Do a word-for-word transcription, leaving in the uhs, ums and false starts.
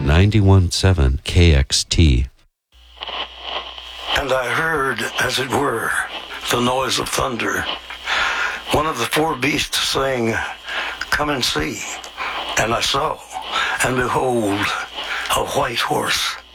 ninety-one point seven K X T. And I heard, as it were, the noise of thunder. One of the four beasts saying, "Come and see." And I saw, and behold, a white horse.